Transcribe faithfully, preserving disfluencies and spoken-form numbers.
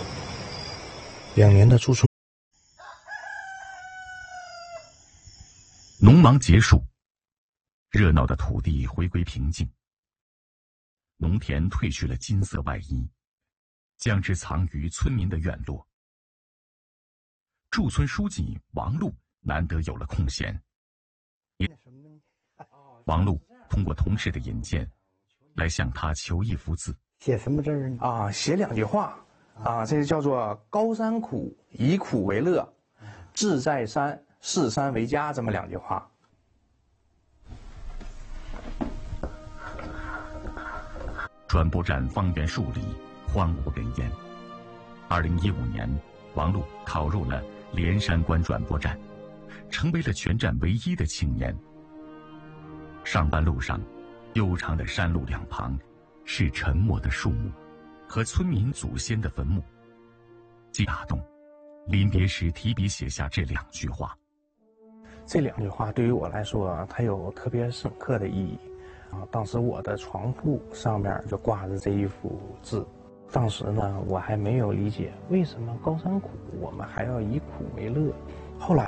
两年的驻村。 农忙结束，热闹的土地回归平静，农田褪去了金色外衣，将之藏于村民的院落。驻村书记王禄难得有了空闲，王禄通过同事的引荐，来向他求一幅字。 写什么字儿呢？ 啊，写两句话啊，这叫做“高山苦，以苦为乐；志在山，视山为家”这么两句话。 转播站方圆数里荒无人烟。二零一五年，王禄考入了连山关转播站，成为了全站唯一的青年。上班路上，悠长的山路两旁是沉默的树木和村民祖先的坟墓。既打动，临别时提笔写下这两句话。 这两句话对于我来说，它有特别深刻的意义。啊，当时我的床铺上面就挂着这一幅字。当时呢，我还没有理解为什么高山苦，我们还要以苦为乐。后来。